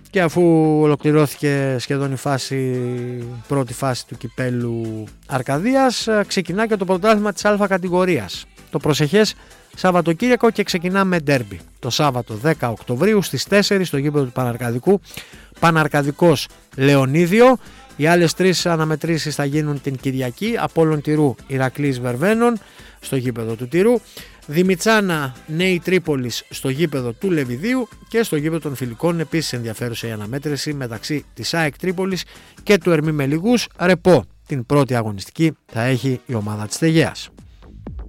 Και αφού ολοκληρώθηκε σχεδόν πρώτη φάση του κυπέλου Αρκαδίας, ξεκινά και το πρωτάθλημα της Α κατηγορίας το προσεχές Σαββατοκύριακο και ξεκινά με ντέρμπι το Σάββατο 10 Οκτωβρίου στις 4 στο γήπεδο του Παναρκαδικού, Παναρκαδικός Λεωνίδιο. Οι άλλες 3 αναμετρήσεις θα γίνουν την Κυριακή, Απόλλων Τηρού Ηρακλής Βερβαίνων στο γήπεδο του Τηρού, Δημητσάνα Νέη Τρίπολης στο γήπεδο του Λεβιδίου και στο γήπεδο των Φιλικών επίσης ενδιαφέρουσα η αναμέτρηση μεταξύ της ΑΕΚ Τρίπολης και του Ερμή Μελιγούς. Ρεπό την πρώτη αγωνιστική θα έχει η ομάδα της Τεγέας.